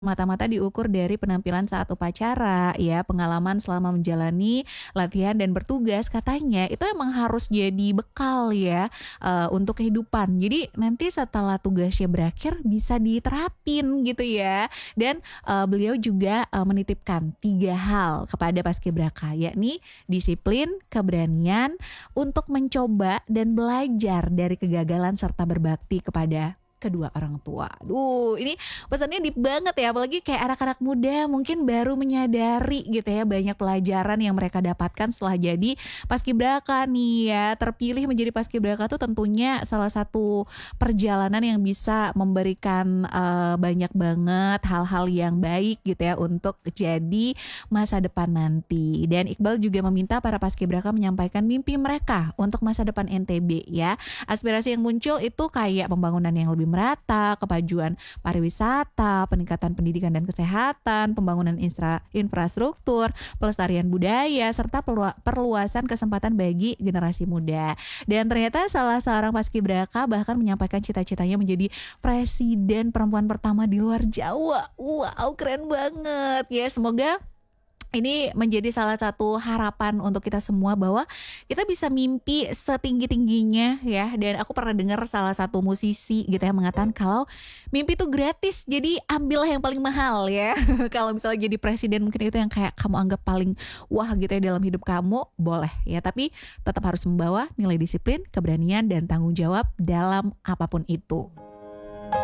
mata-mata diukur dari penampilan saat upacara, ya, pengalaman selama menjalani latihan dan bertugas, katanya itu emang harus jadi bekal ya, untuk kehidupan. Jadi nanti setelah tugasnya berakhir bisa diterapin gitu ya. Dan, beliau juga, menitipkan 3 hal kepada paskibraka, yakni disiplin, keberanian, untuk mencoba dan belajar dari kegagalan serta berbakti kepada kedua orang tua. Aduh, ini pesannya deep banget ya, apalagi kayak anak-anak muda mungkin baru menyadari gitu ya, banyak pelajaran yang mereka dapatkan setelah jadi paskibraka nih ya. Terpilih menjadi paskibraka tuh tentunya salah satu perjalanan yang bisa memberikan, banyak banget hal-hal yang baik gitu ya untuk jadi masa depan nanti. Dan Iqbal juga meminta para paskibraka menyampaikan mimpi mereka untuk masa depan NTB ya. Aspirasi yang muncul itu kayak pembangunan yang lebih merata, kemajuan pariwisata, peningkatan pendidikan dan kesehatan, pembangunan infrastruktur, pelestarian budaya, serta perluasan kesempatan bagi generasi muda. Dan ternyata salah seorang paskibraka bahkan menyampaikan cita-citanya menjadi presiden perempuan pertama di luar Jawa. Wow, keren banget ya. Semoga ini menjadi salah satu harapan untuk kita semua bahwa kita bisa mimpi setinggi-tingginya ya. Dan aku pernah dengar salah satu musisi gitu ya mengatakan kalau mimpi itu gratis, jadi ambillah yang paling mahal ya. Kalau misalnya jadi presiden mungkin itu yang kayak kamu anggap paling wah gitu ya dalam hidup kamu, boleh ya. Tapi tetap harus membawa nilai disiplin, keberanian dan tanggung jawab dalam apapun itu.